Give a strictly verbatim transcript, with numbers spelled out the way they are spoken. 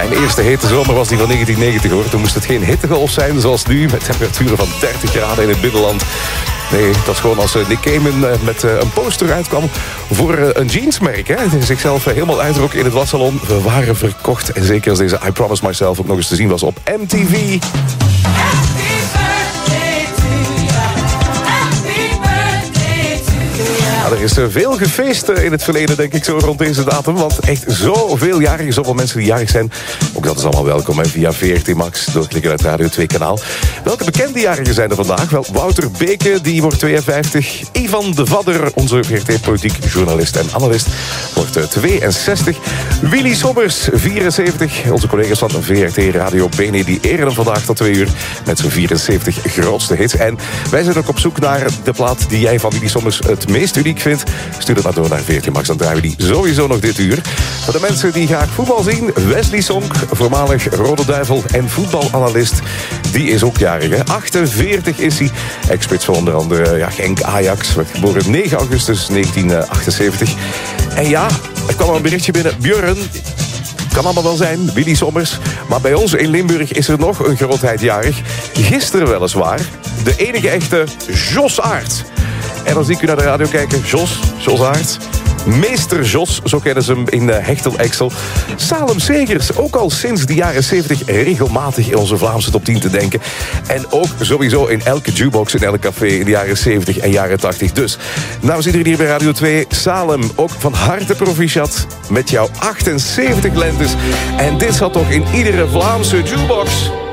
Mijn eerste hete zomer was die van negentien negentig hoor. Toen moest het geen hittegolf zijn zoals nu, met temperaturen van dertig graden in het binnenland. Nee, dat was gewoon als Nick Cayman met een poster uitkwam voor een jeansmerk. Hè. Hij zichzelf helemaal uitrok in het wassalon. We waren verkocht. En zeker als deze I Promise Myself ook nog eens te zien was op M T V. Er is veel gefeest in het verleden, denk ik, zo rond deze datum. Want echt zoveel jarigen, zoveel mensen die jarig zijn. Ook dat is allemaal welkom hè, via V R T Max, doorklikken uit Radio twee kanaal. Welke bekende jarigen zijn er vandaag? Wel, Wouter Beke, die wordt tweeënvijftig. Ivan de Vadder, onze V R T-politiek journalist en analist, wordt tweeënzestig. Willy Sommers, vierenzeventig. Onze collega's van V R T Radio Bene, die eren hem vandaag tot twee uur met zijn vierenzeventig grootste hits. En wij zijn ook op zoek naar de plaat die jij van Willy Sommers het meest uniek vindt. Stuur dat maar door naar V R T Max, dan draaien we die sowieso nog dit uur. Voor de mensen die graag voetbal zien, Wesley Sonk, voormalig Rode Duivel en voetbalanalist, die is ook jarig. Hè? achtenveertig is hij. Expert voor onder andere ja, Genk, Ajax, werd geboren negen augustus negentien achtenzeventig. En ja, er kwam al een berichtje binnen. Björn, kan allemaal wel zijn, Willy Sommers. Maar bij ons in Limburg is er nog een grootheid jarig. Gisteren weliswaar. De enige echte Jos Aert. En dan zie ik u naar de radio kijken. Jos, Jos Aert. Meester Jos, zo kennen ze hem in Hechtel Exel. Salem Segers, ook al sinds de jaren zeventig regelmatig in onze Vlaamse top tien te denken. En ook sowieso in elke jukebox, in elk café in de jaren zeventig en jaren tachtig. Dus, nou zitten we hier bij Radio twee. Salem, ook van harte proficiat met jouw achtenzeventig lentes. En dit zat toch in iedere Vlaamse jukebox.